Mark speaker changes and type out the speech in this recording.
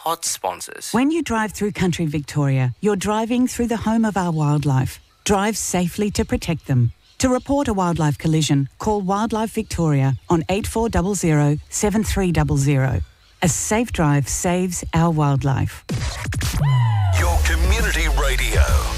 Speaker 1: Hot sponsors.
Speaker 2: When you drive through country Victoria, you're driving through the home of our wildlife. Drive safely to protect them. To report a wildlife collision, call Wildlife Victoria on 8400 7300. A safe drive saves our wildlife.
Speaker 3: Your community radio.